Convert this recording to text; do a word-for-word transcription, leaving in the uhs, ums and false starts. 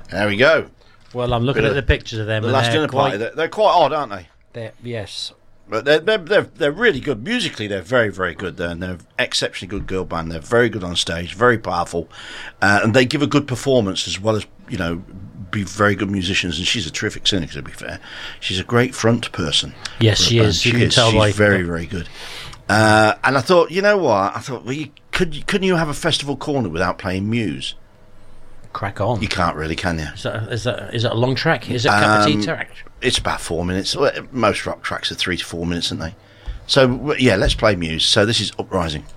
There we go. Well, I'm looking Bit at of the pictures of them. The and last they're dinner quite, party. They're, they're quite odd, aren't they? they're, yes. But they're, they're they're they're really good musically. They're very very good. They're, and they're exceptionally good girl band. They're very good on stage, very powerful, uh, and they give a good performance as well as you know be very good musicians. And she's a terrific singer. To be fair, she's a great front person. Yes, for a she band. is. You She can is. tell She's by very very good. Uh, and I thought, you know what? I thought, well, you, could you, couldn't you have a festival corner without playing Muse? Crack on. You can't really, can you? Is that, is that is that a long track? Is it a cup of tea Um, track? It's about four minutes. Well, most rock tracks are three to four minutes, aren't they? So, w- yeah, let's play Muse. So this is Uprising.